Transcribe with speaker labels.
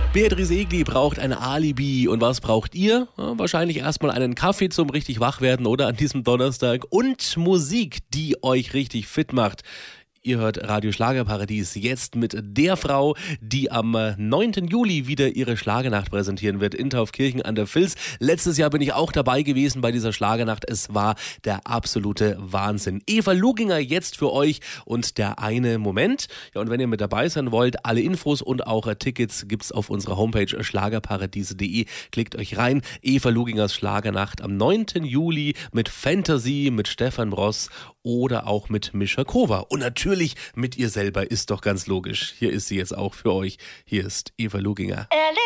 Speaker 1: Beatrice Egli braucht ein Alibi. Und was braucht ihr? Ja, wahrscheinlich erstmal einen Kaffee zum richtig Wachwerden oder an diesem Donnerstag und Musik, die euch richtig fit macht. Ihr hört Radio Schlagerparadies jetzt mit der Frau, die am 9. Juli wieder ihre Schlagernacht präsentieren wird in Taufkirchen an der Vils. Letztes Jahr bin ich auch dabei gewesen bei dieser Schlagernacht. Es war der absolute Wahnsinn. Eva Luginger jetzt für euch und der eine Moment. Ja, und wenn ihr mit dabei sein wollt, alle Infos und auch Tickets gibt's auf unserer Homepage schlagerparadiese.de. Klickt euch rein. Eva Lugingers Schlagernacht am 9. Juli mit Fantasy, mit Stefan Bross oder auch mit Mischa Kova. Und natürlich mit ihr selber, ist doch ganz logisch. Hier ist sie jetzt auch für euch. Hier ist Eva Luginger.